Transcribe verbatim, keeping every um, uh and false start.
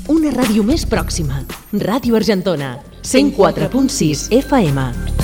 una ràdio més pròxima. Ràdio Argentona, cent quatre punt sis F M.